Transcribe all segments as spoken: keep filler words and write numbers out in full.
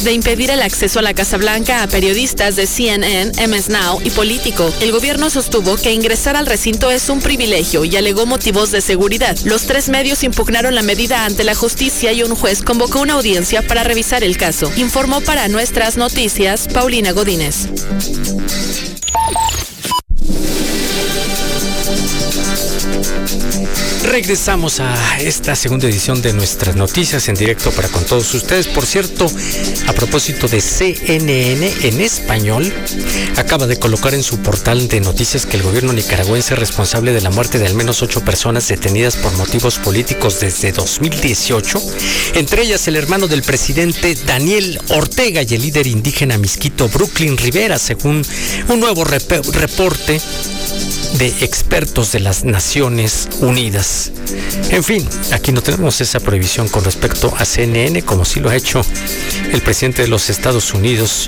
de impedir el acceso a la Casa Blanca a periodistas de C N N, M S Now y Político. El gobierno sostuvo que ingresar al recinto es un privilegio y alegó motivos de seguridad. Los tres medios impugnaron la medida ante la justicia y un juez convocó una audiencia para revisar el caso. Informó para Nuestras Noticias Paulina Godínez. Regresamos a esta segunda edición de Nuestras Noticias en directo para con todos ustedes. Por cierto, a propósito de C N N en español, acaba de colocar en su portal de noticias que el gobierno nicaragüense es responsable de la muerte de al menos ocho personas detenidas por motivos políticos desde dos mil dieciocho, entre ellas el hermano del presidente Daniel Ortega y el líder indígena misquito Brooklyn Rivera, según un nuevo rep- reporte de expertos de las Naciones Unidas. En fin, aquí no tenemos esa prohibición con respecto a C N N, como sí lo ha hecho el presidente de los Estados Unidos,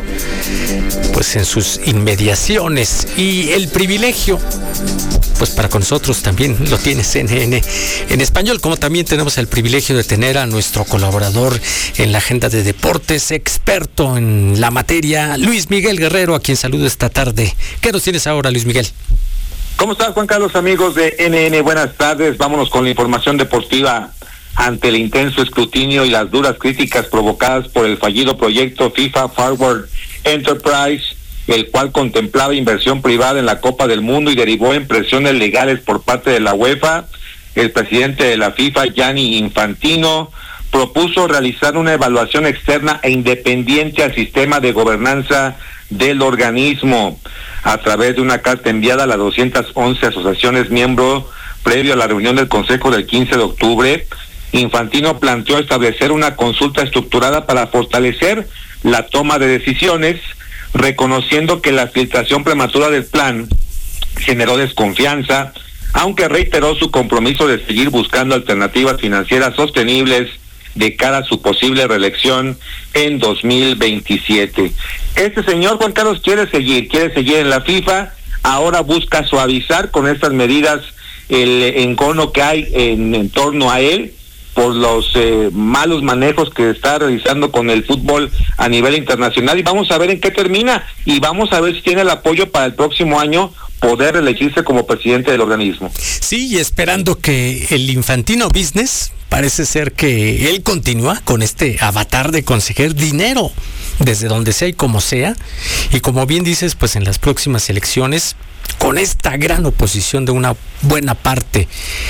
pues en sus inmediaciones. Y el privilegio, pues para con nosotros también lo tiene C N N en español, como también tenemos el privilegio de tener a nuestro colaborador en la agenda de deportes, experto en la materia, Luis Miguel Guerrero, a quien saludo esta tarde. ¿Qué nos tienes ahora, Luis Miguel? ¿Cómo estás, Juan Carlos, amigos de N N? Buenas tardes. Vámonos con la información deportiva. Ante el intenso escrutinio y las duras críticas provocadas por el fallido proyecto FIFA Forward Enterprise, el cual contemplaba inversión privada en la Copa del Mundo y derivó en presiones legales por parte de la UEFA, el presidente de la FIFA, Gianni Infantino, propuso realizar una evaluación externa e independiente al sistema de gobernanza del organismo. A través de una carta enviada a las doscientas once asociaciones miembro previo a la reunión del Consejo del quince de octubre, Infantino planteó establecer una consulta estructurada para fortalecer la toma de decisiones, reconociendo que la filtración prematura del plan generó desconfianza, aunque reiteró su compromiso de seguir buscando alternativas financieras sostenibles de cara a su posible reelección en dos mil veintisiete. Este señor, Juan Carlos, quiere seguir, quiere seguir en la FIFA, ahora busca suavizar con estas medidas el encono que hay en, en torno a él por los eh, malos manejos que está realizando con el fútbol a nivel internacional, y vamos a ver en qué termina, y vamos a ver si tiene el apoyo para el próximo año poder elegirse como presidente del organismo. Sí, y esperando que el Infantino Business, parece ser que él continúa con este avatar de conseguir dinero desde donde sea y como sea, y como bien dices, pues en las próximas elecciones, con esta gran oposición de una buena parte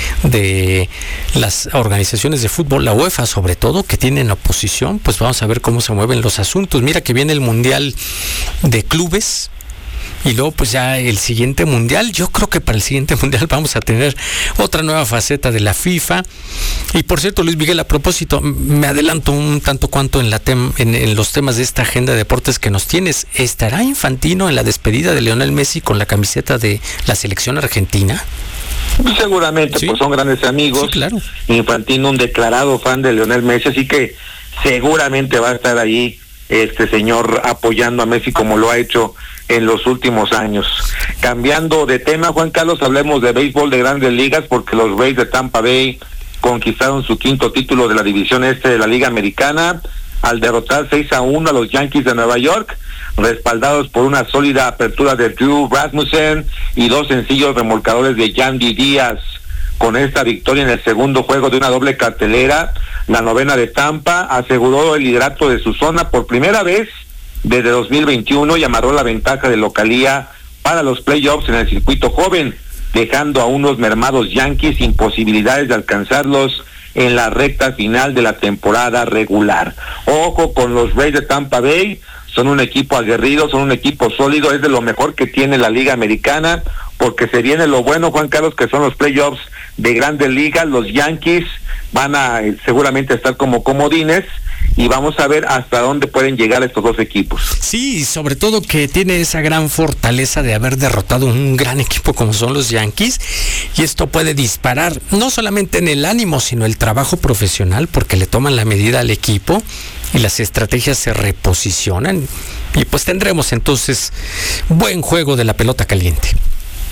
de las organizaciones de fútbol, la UEFA sobre todo, que tienen oposición, pues vamos a ver cómo se mueven los asuntos. Mira que viene el Mundial de Clubes, y luego pues ya el siguiente mundial. Yo creo que para el siguiente mundial vamos a tener otra nueva faceta de la FIFA. Y por cierto, Luis Miguel, a propósito, me adelanto un tanto cuanto en la tem- en, en los temas de esta agenda de deportes que nos tienes. ¿Estará Infantino en la despedida de Lionel Messi con la camiseta de la selección argentina? Seguramente, ¿Sí? Pues son grandes amigos. Sí, claro. Infantino, un declarado fan de Lionel Messi, así que seguramente va a estar ahí este señor apoyando a Messi como lo ha hecho en los últimos años. Cambiando de tema, Juan Carlos, hablemos de béisbol de Grandes Ligas, porque los Rays de Tampa Bay conquistaron su quinto título de la división este de la Liga Americana al derrotar seis a uno a los Yankees de Nueva York, respaldados por una sólida apertura de Drew Rasmussen y dos sencillos remolcadores de Yandy Díaz. Con esta victoria en el segundo juego de una doble cartelera, la novena de Tampa aseguró el liderato de su zona por primera vez desde dos mil veintiuno y amarró la ventaja de localía para los playoffs en el circuito joven, dejando a unos mermados Yankees sin posibilidades de alcanzarlos en la recta final de la temporada regular. Ojo con los Rays de Tampa Bay, son un equipo aguerrido, son un equipo sólido, es de lo mejor que tiene la Liga Americana, porque se viene lo bueno, Juan Carlos, que son los playoffs de Grandes Ligas. Los Yankees van a eh, seguramente estar como comodines, y vamos a ver hasta dónde pueden llegar estos dos equipos. Sí, sobre todo que tiene esa gran fortaleza de haber derrotado un gran equipo como son los Yankees, y esto puede disparar no solamente en el ánimo, sino el trabajo profesional, porque le toman la medida al equipo y las estrategias se reposicionan, y pues tendremos entonces buen juego de la pelota caliente.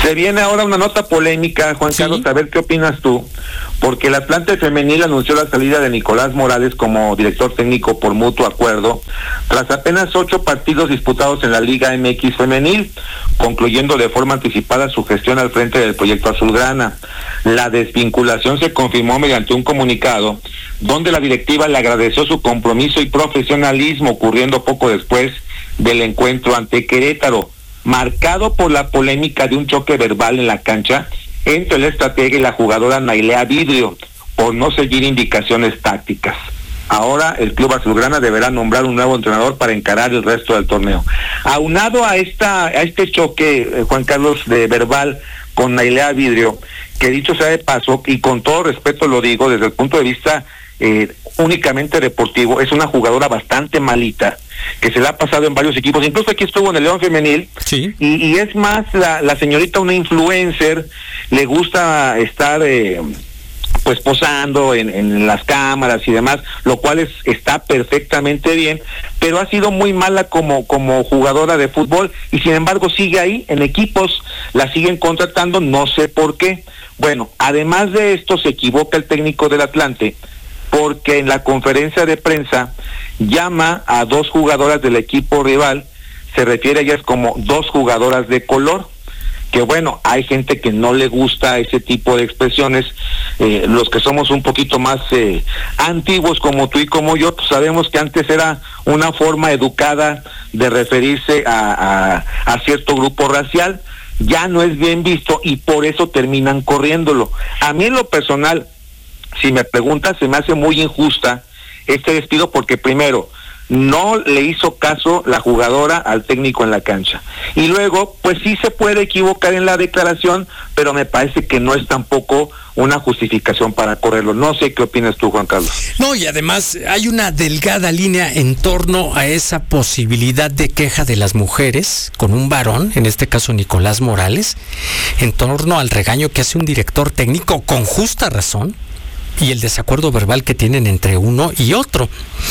Se viene ahora una nota polémica, Juan ¿Sí? Carlos, a ver qué opinas tú, porque el Atlante Femenil anunció la salida de Nicolás Morales como director técnico por mutuo acuerdo, tras apenas ocho partidos disputados en la Liga M X Femenil, concluyendo de forma anticipada su gestión al frente del proyecto azulgrana. La desvinculación se confirmó mediante un comunicado, donde la directiva le agradeció su compromiso y profesionalismo, ocurriendo poco después del encuentro ante Querétaro, marcado por la polémica de un choque verbal en la cancha entre el estratega y la jugadora Nailea Vidrio, por no seguir indicaciones tácticas. Ahora el club azulgrana deberá nombrar un nuevo entrenador para encarar el resto del torneo. Aunado a esta a este choque, eh, Juan Carlos, de verbal con Nailea Vidrio, que dicho sea de paso, y con todo respeto lo digo, desde el punto de vista eh, únicamente deportivo, es una jugadora bastante malita, que se la ha pasado en varios equipos, incluso aquí estuvo en el León Femenil, sí. y, y es más la, la señorita una influencer, le gusta estar eh, pues posando en, en las cámaras y demás, lo cual es está perfectamente bien, pero ha sido muy mala como, como jugadora de fútbol, y sin embargo sigue ahí en equipos, la siguen contratando, no sé por qué. Bueno, además de esto se equivoca el técnico del Atlante, porque en la conferencia de prensa llama a dos jugadoras del equipo rival, se refiere a ellas como dos jugadoras de color, que bueno, hay gente que no le gusta ese tipo de expresiones, eh, los que somos un poquito más eh, antiguos como tú y como yo, pues sabemos que antes era una forma educada de referirse a, a, a cierto grupo racial, ya no es bien visto y por eso terminan corriéndolo. A mí en lo personal, si me preguntas, se me hace muy injusta este despido porque primero, no le hizo caso la jugadora al técnico en la cancha. Y luego, pues sí se puede equivocar en la declaración, pero me parece que no es tampoco una justificación para correrlo. No sé qué opinas tú, Juan Carlos. No, y además hay una delgada línea en torno a esa posibilidad de queja de las mujeres con un varón, en este caso Nicolás Morales, en torno al regaño que hace un director técnico con justa razón, y el desacuerdo verbal que tienen entre uno y otro.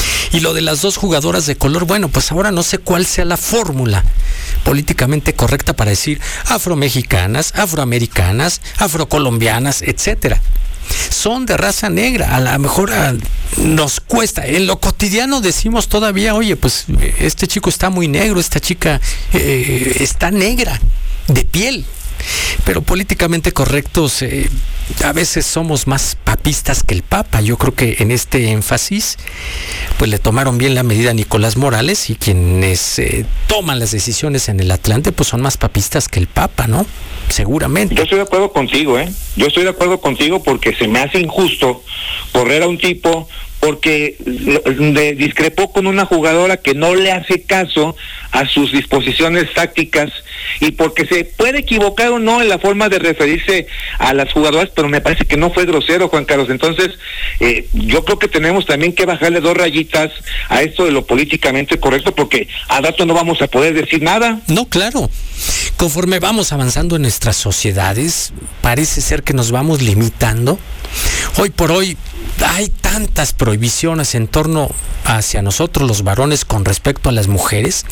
Y lo de las dos jugadoras de color, bueno, pues ahora no sé cuál sea la fórmula políticamente correcta para decir afromexicanas, afroamericanas, afrocolombianas, etcétera. Son de raza negra, a lo mejor a, nos cuesta, en lo cotidiano decimos todavía, oye, pues este chico está muy negro, esta chica eh, está negra, de piel. Pero políticamente correctos, eh, a veces somos más papistas que el Papa. Yo creo que en este énfasis, pues le tomaron bien la medida a Nicolás Morales, y quienes eh, toman las decisiones en el Atlante, pues son más papistas que el Papa, ¿no? Seguramente. Yo estoy de acuerdo contigo, ¿eh? Yo estoy de acuerdo contigo porque se me hace injusto correr a un tipo porque de, discrepó con una jugadora que no le hace caso a sus disposiciones tácticas, y porque se puede equivocar o no en la forma de referirse a las jugadoras, pero me parece que no fue grosero, Juan Carlos. Entonces, eh, yo creo que tenemos también que bajarle dos rayitas a esto de lo políticamente correcto, porque a rato no vamos a poder decir nada. No, claro. Conforme vamos avanzando en nuestras sociedades, parece ser que nos vamos limitando. Hoy por hoy hay tantas prohibiciones en torno hacia nosotros los varones con respecto a las mujeres,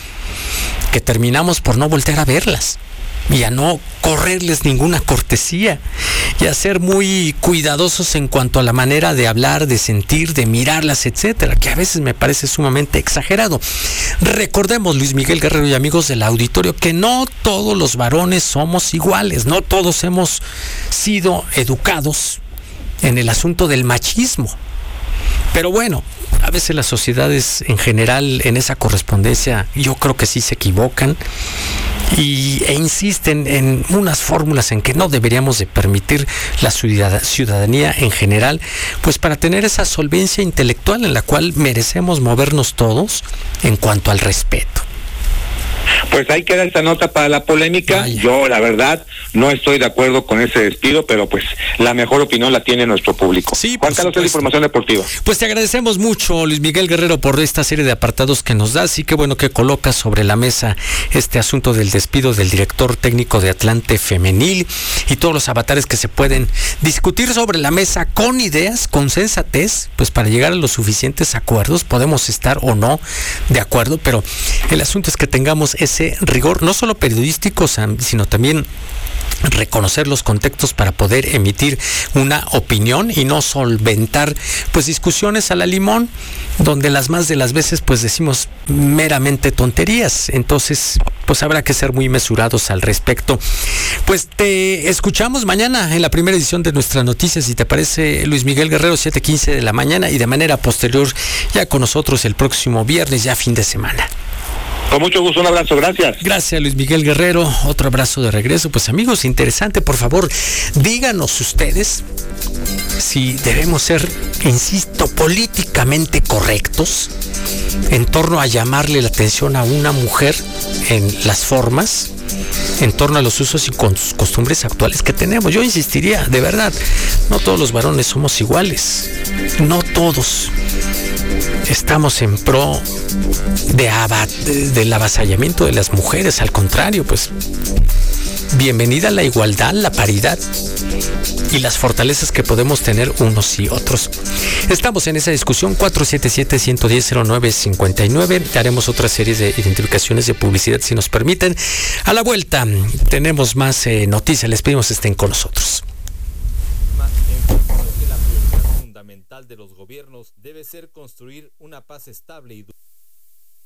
que terminamos por no voltear a verlas y a no correrles ninguna cortesía, y a ser muy cuidadosos en cuanto a la manera de hablar, de sentir, de mirarlas, etcétera, que a veces me parece sumamente exagerado. Recordemos, Luis Miguel Guerrero y amigos del auditorio, que no todos los varones somos iguales, no todos hemos sido educados en el asunto del machismo. Pero bueno, a veces las sociedades en general en esa correspondencia yo creo que sí se equivocan y, e insisten en unas fórmulas en que no deberíamos de permitir la ciudadanía en general, pues para tener esa solvencia intelectual en la cual merecemos movernos todos en cuanto al respeto. Pues ahí queda esta nota para la polémica. Vaya. Yo, la verdad, no estoy de acuerdo con ese despido, pero pues la mejor opinión la tiene nuestro público. Sí, Juan Carlos, es la información deportiva. Pues te agradecemos mucho, Luis Miguel Guerrero, por esta serie de apartados que nos das, y qué bueno que colocas sobre la mesa este asunto del despido del director técnico de Atlante Femenil y todos los avatares que se pueden discutir sobre la mesa con ideas, con sensatez, pues para llegar a los suficientes acuerdos. Podemos estar o no de acuerdo, pero el asunto es que tengamos ese rigor, no solo periodístico, sino también reconocer los contextos para poder emitir una opinión y no solventar pues discusiones a la limón, donde las más de las veces pues decimos meramente tonterías. Entonces pues habrá que ser muy mesurados al respecto. Pues te escuchamos mañana en la primera edición de nuestras noticias, si te parece, Luis Miguel Guerrero, siete quince de la mañana, y de manera posterior ya con nosotros el próximo viernes, ya fin de semana. Con mucho gusto, un abrazo, gracias. Gracias, Luis Miguel Guerrero, otro abrazo de regreso. Pues amigos, interesante, por favor, díganos ustedes si debemos ser, insisto, políticamente correctos en torno a llamarle la atención a una mujer en las formas, en torno a los usos y costumbres actuales que tenemos. Yo insistiría, de verdad, no todos los varones somos iguales, no todos estamos en pro de abat, de, del avasallamiento de las mujeres. Al contrario, pues bienvenida a la igualdad, la paridad y las fortalezas que podemos tener unos y otros. Estamos en esa discusión. Cuatro siete siete, uno uno cero, cero nueve cinco nueve. Haremos otra serie de identificaciones de publicidad si nos permiten. A la vuelta tenemos más eh, noticias. Les pedimos estén con nosotros. De los gobiernos debe ser construir una paz estable y